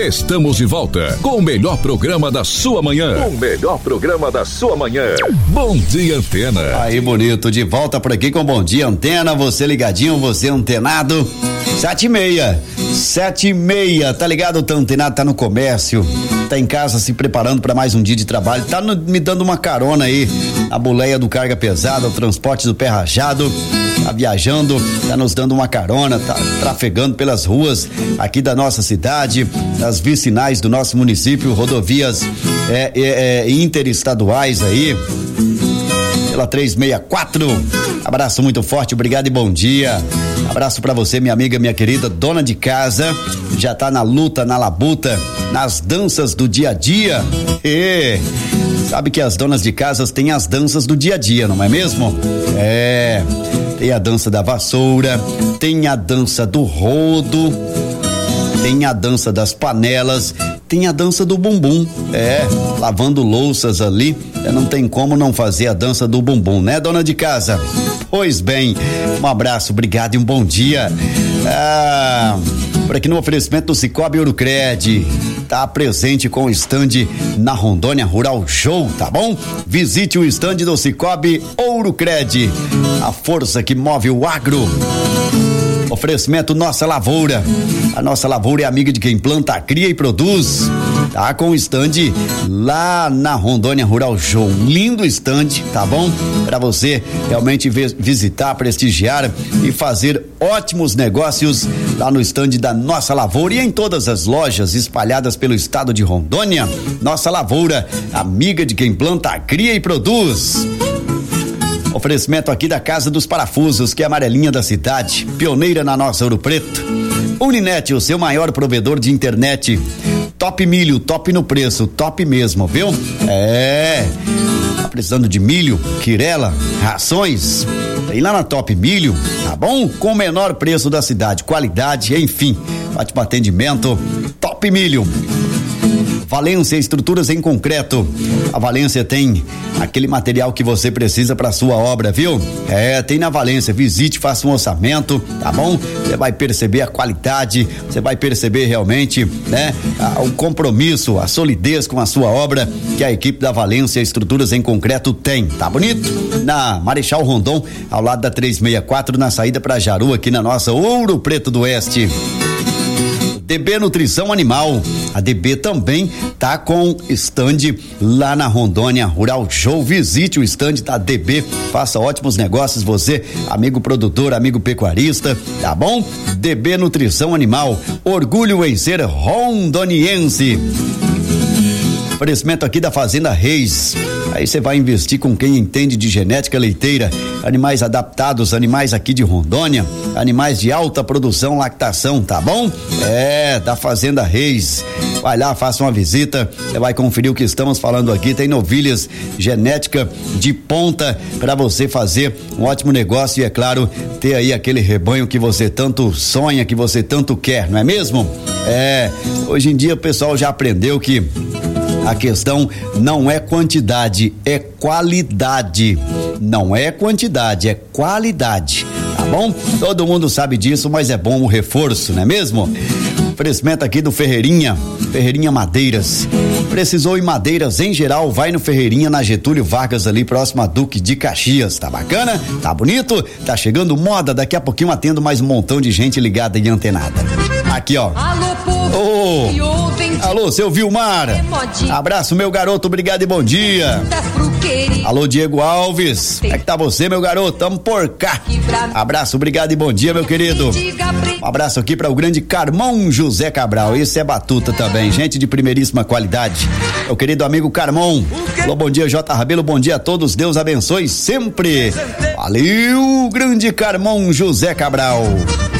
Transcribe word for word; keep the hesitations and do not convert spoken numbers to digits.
Estamos de volta com o melhor programa da sua manhã. O melhor programa da sua manhã. Bom Dia Antena. Aí, bonito, de volta por aqui com Bom Dia Antena. Você ligadinho, você antenado. Sete e meia. Sete e meia, tá ligado? Tá antenado, tá no comércio, tá em casa se preparando para mais um dia de trabalho, tá no, me dando uma carona aí, a boleia do carga pesada, o transporte do pé rajado, tá viajando, tá nos dando uma carona, tá trafegando pelas ruas aqui da nossa cidade, das vicinais do nosso município, rodovias é, é, é, interestaduais aí, pela trezentos e sessenta e quatro. Abraço muito forte, obrigado e bom dia. Abraço pra você, minha amiga, minha querida dona de casa, já tá na luta, na labuta, nas danças do dia a dia. E sabe que as donas de casas têm as danças do dia a dia, não é mesmo? É, tem a dança da vassoura, tem a dança do rodo, tem a dança das panelas, tem a dança do bumbum, é, lavando louças ali, não tem como não fazer a dança do bumbum, né, dona de casa? Pois bem, um abraço, obrigado e um bom dia. Ah, por aqui no oferecimento do Cicobi Ourocred, tá presente com o stand na Rondônia Rural Show, tá bom? Visite o stand do Cicobi Ourocred, a força que move o agro. Oferecimento Nossa Lavoura. A Nossa Lavoura é amiga de quem planta, cria e produz. Tá com o stand lá na Rondônia Rural Show. Um lindo stand, tá bom? Para você realmente visitar, prestigiar e fazer ótimos negócios lá no stand da Nossa Lavoura e em todas as lojas espalhadas pelo estado de Rondônia. Nossa Lavoura, amiga de quem planta, cria e produz. Oferecimento aqui da Casa dos Parafusos, que é a amarelinha da cidade, pioneira na nossa Ouro Preto. Uninet, o seu maior provedor de internet. Top milho, top no preço, top mesmo, viu? É, tá precisando de milho, quirela, rações? Tem lá na Top Milho, tá bom? Com o menor preço da cidade, qualidade, enfim, ótimo atendimento, Top Milho. Valência Estruturas em Concreto. A Valência tem aquele material que você precisa para sua obra, viu? É, tem na Valência. Visite, faça um orçamento, tá bom? Você vai perceber a qualidade, você vai perceber realmente, né? A, o compromisso, a solidez com a sua obra que a equipe da Valência Estruturas em Concreto tem, tá bonito? Na Marechal Rondon, ao lado da trezentos e sessenta e quatro, na saída para Jaru, aqui na nossa Ouro Preto do Oeste. D B Nutrição Animal, a D B também tá com stand lá na Rondônia Rural Show. Visite o stand da D B, faça ótimos negócios você, amigo produtor, amigo pecuarista, tá bom? D B Nutrição Animal, orgulho em ser rondoniense. Oferecimento aqui da Fazenda Reis. Aí você vai investir com quem entende de genética leiteira, animais adaptados, animais aqui de Rondônia, animais de alta produção, lactação, tá bom? É, da Fazenda Reis. Vai lá, faça uma visita, você vai conferir o que estamos falando aqui. Tem novilhas genética de ponta para você fazer um ótimo negócio e, é claro, ter aí aquele rebanho que você tanto sonha, que você tanto quer, não é mesmo? É, hoje em dia o pessoal já aprendeu que a questão não é quantidade, é qualidade. Não é quantidade, é qualidade, tá bom? Todo mundo sabe disso, mas é bom o reforço, não é mesmo? Oferecimento aqui do Ferreirinha, Ferreirinha Madeiras. Precisou em madeiras em geral, vai no Ferreirinha, na Getúlio Vargas, ali próximo a Duque de Caxias. Tá bacana? Tá bonito? Tá chegando moda, daqui a pouquinho atendo mais um montão de gente ligada e antenada. Aqui, ó. Alô, povo. Oh. Alô, seu Vilmar. Abraço, meu garoto, obrigado e bom dia. Alô, Diego Alves. Como é que tá você, meu garoto? Tamo por cá. Abraço, obrigado e bom dia, meu querido. Um abraço aqui para o grande Carmão José Cabral. Esse é batuta também, gente de primeiríssima qualidade. Meu querido amigo Carmão. Alô, bom dia, J. Rabelo, bom dia a todos. Deus abençoe sempre. Valeu, grande Carmão José Cabral.